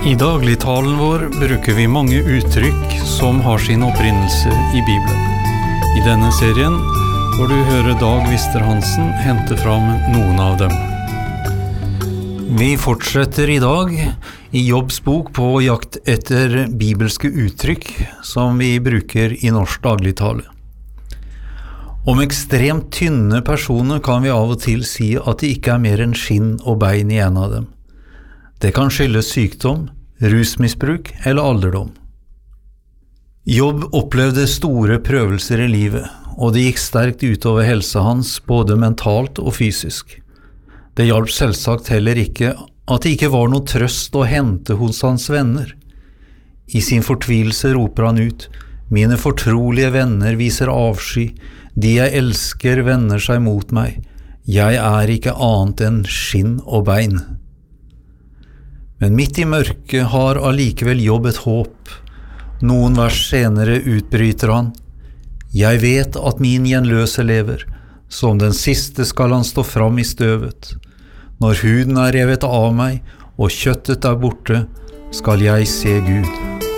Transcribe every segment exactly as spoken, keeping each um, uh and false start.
I dagligtalen vår bruker vi mange uttrykk som har sin opprinnelse i Bibelen. I denne serien får du høre Dag Wister-Hansen hente fram noen av dem. Vi fortsetter i dag i Jobbs bok på jakt etter bibelske uttrykk som vi bruker i norsk dagligtale. Om ekstremt tynne personer kan vi av og til si at det ikke er mer enn skinn og bein i en av dem. Det kan skyldes sykdom, rusmisbruk eller alderdom. Jobb opplevde store prøvelser i livet, og det gikk sterkt utover helsa hans både mentalt og fysisk. Det hjalp selvsagt heller ikke at det ikke var noe trøst å hente hos hans venner. I sin fortvilelse roper han ut: «Mine fortrolige venner viser avsky, de jeg elsker vender seg mot meg. Jeg er ikke annet enn skinn og bein.» Men midt i mørket har allikevel Jobb et håp. Noen vers senere utbryter han: «Jeg vet at min gjenløse lever, som den siste skal han stå fram i støvet. Når huden er revet av meg, og kjøttet er borte, skal jeg se Gud.»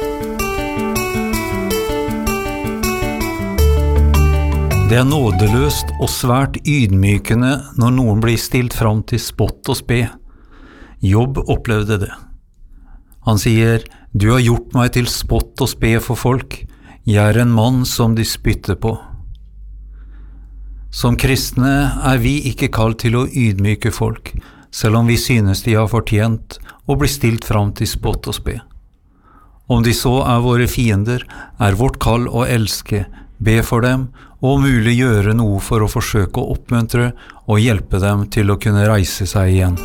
Det er nådeløst og svært ydmykende når noen blir stilt fram til spott og spe. Jobb opplevde det. Han sier: «Du har gjort meg til spott og spe for folk. Jeg er en mann som de spytter på.» Som kristne er vi ikke kalt til å ydmyke folk, selv om vi synes de har fortjent å bli stilt fram til spott og spe. Om de så er våre fiender, er vårt kall å elske, be for dem, og om mulig gjøre noe for å forsøke å oppmuntre og hjelpe dem til å kunne reise seg igjen.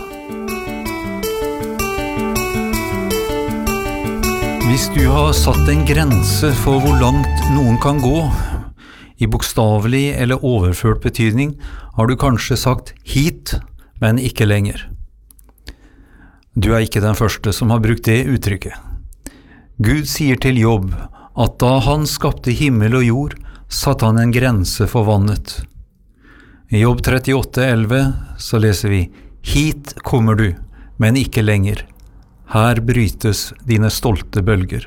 Hvis du har satt en grense for hvor langt noen kan gå, i bokstavelig eller overført betydning, har du kanskje sagt «hit», men ikke lenger. Du er ikke den første som har brukt det uttrykket. Gud sier til Jobb at da han skapte himmel og jord, satte han en grense for vannet. I Jobb trettiåtte elleve så leser vi: «Hit kommer du, men ikke lenger. Her brytes dine stolte bølger.»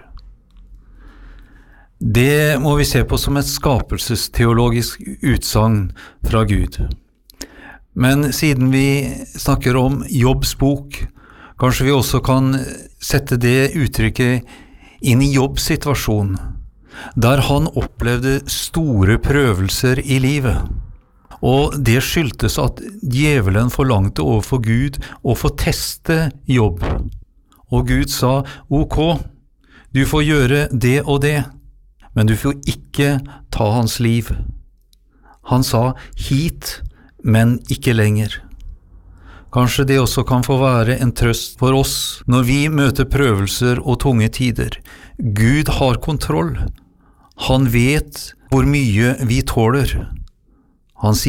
Det må vi se på som et skapelsesteologisk utsagn fra Gud. Men siden vi snakker om Jobbs bok, kanskje vi også kan sette det uttrykket inn i Jobbs situasjon, der han opplevde store prøvelser i livet. Og det skyldtes at djevelen forlangte overfor Gud å få teste Jobb. Og Gud sa: «Ok, du får gjøre det og det, men du får ikke ta hans liv.» Han sa: «Hit, men ikke lenger.» Kanskje det også kan få være en trøst for oss når vi møter prøvelser og tunge tider. Gud har kontroll. Han vet hvor mye vi tåler. Han sier